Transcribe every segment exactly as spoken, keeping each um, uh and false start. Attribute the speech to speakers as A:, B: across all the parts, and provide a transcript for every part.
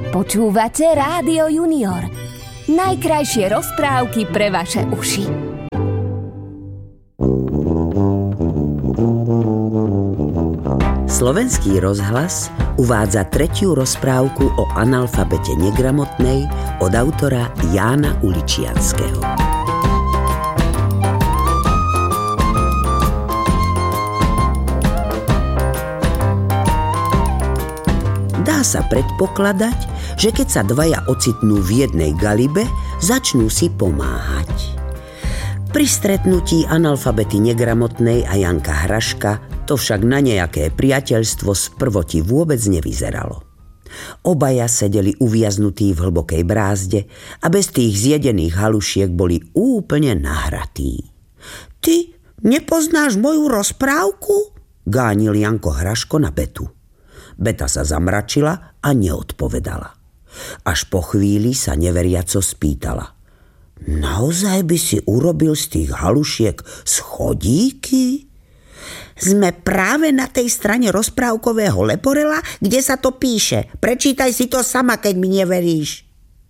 A: Počúvate Rádio Junior. Najkrajšie rozprávky pre vaše uši.
B: Slovenský rozhlas uvádza tretiu rozprávku o analfabete negramotnej od autora Jána Uličianskeho. Dá sa predpokladať, že keď sa dvaja ocitnú v jednej galibe, začnú si pomáhať. Pri stretnutí analfabety negramotnej a Janka Hraška to však na nejaké priateľstvo sprvoti vôbec nevyzeralo. Obaja sedeli uviaznutí v hlbokej brázde a bez tých zjedených halušiek boli úplne nahratí. Ty nepoznáš moju rozprávku? Gánil Janko Hraško na Betu. Beta sa zamračila a neodpovedala. Až po chvíli sa neveriaco spýtala. Naozaj by si urobil z tých halušiek schodíky? Sme práve na tej strane rozprávkového leporela, kde sa to píše. Prečítaj si to sama, keď mi neveríš.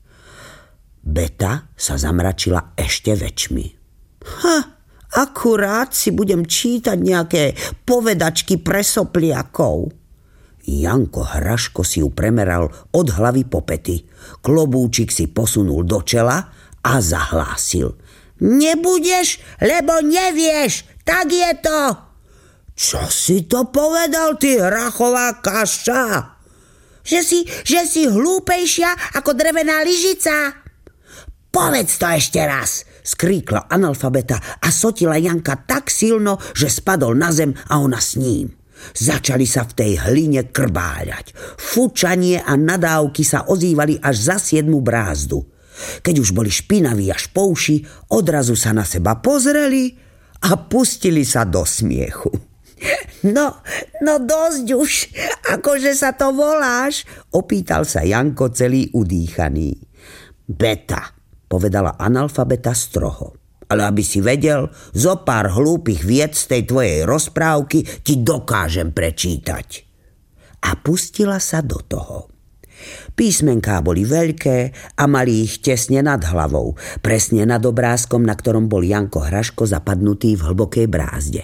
B: Beta sa zamračila ešte väčšmi. Ha, akurát si budem čítať nejaké povedačky pre sopliakov. Janko Hraško si ju premeral od hlavy po pety. Klobúčik si posunul do čela a zahlásil. Nebudeš, lebo nevieš, tak je to. Čo si to povedal, ty hrachová kaša? Že si, že si hlúpejšia ako drevená lyžica. Povedz to ešte raz, skríkla analfabeta a sotila Janka tak silno, že spadol na zem a ona s ním. Začali sa v tej hline krbáľať. Fučanie a nadávky sa ozývali až za siedmu brázdu. Keď už boli špinaví až po uši, odrazu sa na seba pozreli a pustili sa do smiechu. No, no dosť už, akože sa to voláš? Opýtal sa Janko celý udýchaný. Beta, povedala analfabeta stroho. Ale aby si vedel, zo pár hlúpych vied z tej tvojej rozprávky ti dokážem prečítať. A pustila sa do toho. Písmenká boli veľké a mali ich tesne nad hlavou, presne nad obrázkom, na ktorom bol Janko Hraško zapadnutý v hlbokej brázde.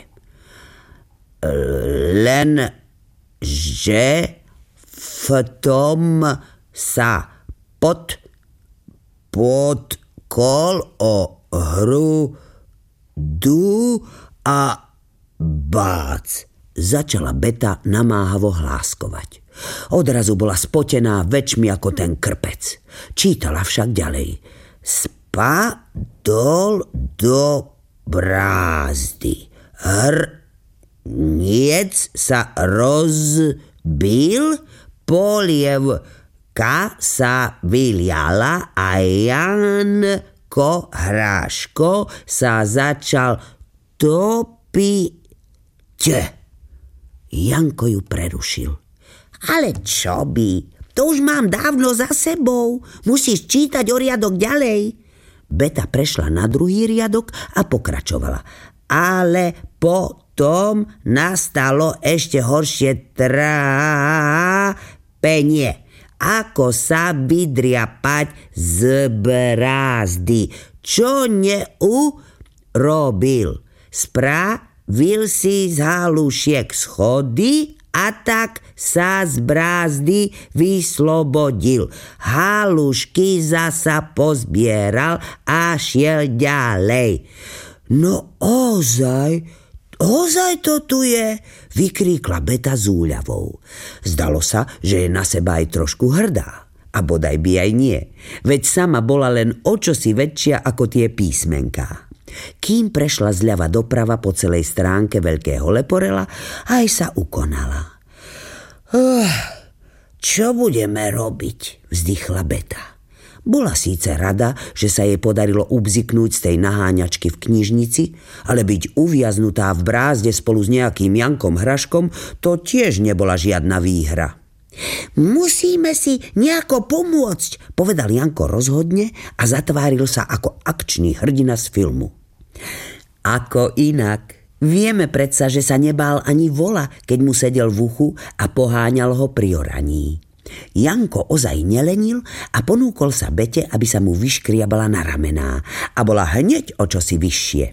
B: Len, že v tom sa pod, podkol o hru du a bác. Začala Beta namáhavo hláskovať. Odrazu bola spotená väčšmi ako ten krpec. Čítala však ďalej. Spadol do brázdy. Hrniec sa rozbil, polievka sa vyliala a Jan Ko Hráško sa začal topiť. Janko ju prerušil. Ale čo by? To už mám dávno za sebou. Musíš čítať o riadok ďalej. Beta prešla na druhý riadok a pokračovala. Ale potom nastalo ešte horšie trápenie. Ako sa vydriapať z brázdy. Čo neurobil? Spravil si z halušiek schody a tak sa z brázdy vyslobodil. Halušky zasa pozbieral a šiel ďalej. No ozaj... Ozaj to tu je, vykríkla Beta s úľavou. Zdalo sa, že je na seba aj trošku hrdá. A bodaj by aj nie. Veď sama bola len o čosi väčšia ako tie písmenká. Kým prešla zľava doprava po celej stránke veľkého leporela, aj sa ukonala. Uh, čo budeme robiť? Vzdychla Beta. Bola síce rada, že sa jej podarilo ubziknúť z tej naháňačky v knižnici, ale byť uviaznutá v brázde spolu s nejakým Jankom Hraškom, to tiež nebola žiadna výhra. Musíme si nejako pomôcť, povedal Janko rozhodne a zatváril sa ako akčný hrdina z filmu. Ako inak? Vieme predsa, že sa nebál ani vola, keď mu sedel v uchu a poháňal ho pri oraní. Janko ozaj nelenil a ponúkol sa Bete, aby sa mu vyškriabala na ramená a bola hneď o čosi vyššie.